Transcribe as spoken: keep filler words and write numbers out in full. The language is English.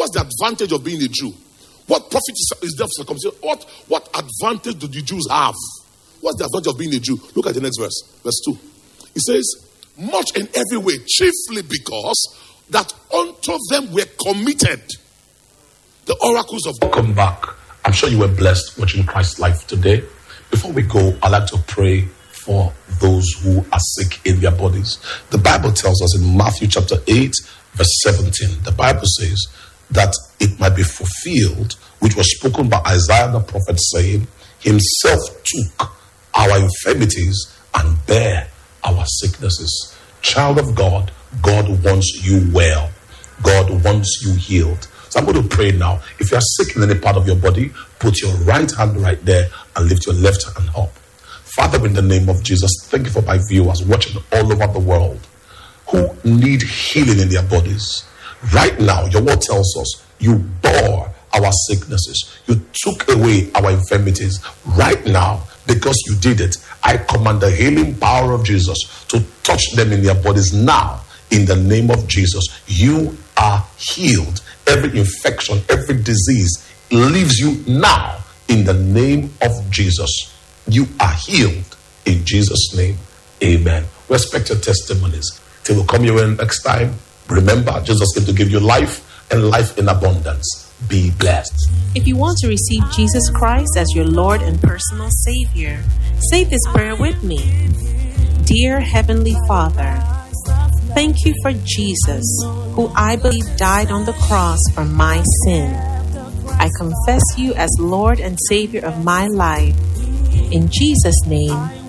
What's the advantage of being a Jew? What profit is, is there for circumcision? What, what advantage do the Jews have? What's the advantage of being a Jew? Look at the next verse, verse two. It says, much in every way, chiefly because that unto them were committed the oracles of God. Welcome back. I'm sure you were blessed watching Christ's Life today. Before we go, I'd like to pray for those who are sick in their bodies. The Bible tells us in Matthew chapter eight, verse seventeen, the Bible says that it might be fulfilled, which was spoken by Isaiah the prophet, saying, himself took our infirmities and bare our sicknesses. Child of God, God wants you well. God wants you healed. So I'm going to pray now. If you are sick in any part of your body, put your right hand right there and lift your left hand up. Father, in the name of Jesus, thank you for my viewers watching all over the world who need healing in their bodies. Right now, your word tells us you bore our sicknesses. You took away our infirmities. Right now, because you did it, I command the healing power of Jesus to touch them in their bodies now. In the name of Jesus, you are healed. Every infection, every disease leaves you now. In the name of Jesus, you are healed. In Jesus' name, amen. Respect your testimonies. Till we come here next time, remember, Jesus came to give you life and life in abundance. Be blessed. If you want to receive Jesus Christ as your Lord and personal Savior, say this prayer with me. Dear Heavenly Father, thank you for Jesus, who I believe died on the cross for my sin. I confess you as Lord and Savior of my life. In Jesus' name,